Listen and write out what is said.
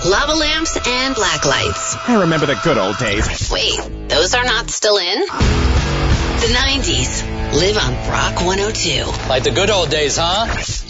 lava lamps, and black lights. I remember the good old days. Wait, those are not still in? The 90s. Live on Rock 102. Like the good old days, huh?